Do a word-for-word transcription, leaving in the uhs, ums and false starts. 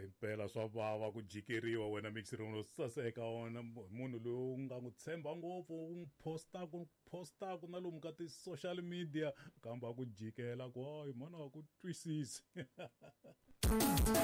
impela swa vava ku jikeriwa wena mixing lo saseka wona munhu loyi u nga n'wi tshemba ngopfu u n'wi postaku postaku na lomu ka ti-social media kambe a ku jikela ku hayi mhana a ku twisisi